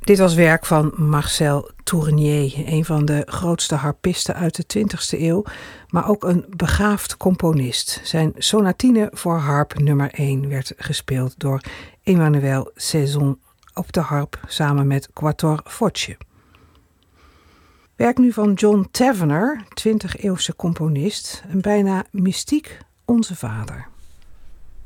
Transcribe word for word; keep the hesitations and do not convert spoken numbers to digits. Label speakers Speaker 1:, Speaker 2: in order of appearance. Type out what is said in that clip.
Speaker 1: Dit was werk van Marcel Tournier, een van de grootste harpisten uit de twintigste eeuw, maar ook een begaafd componist. Zijn sonatine voor harp nummer één werd gespeeld door Emmanuel Saison op de harp samen met Quattor Foce. Werk nu van John Tavener, twintig-eeuwse componist, een bijna mystiek Onze Vader.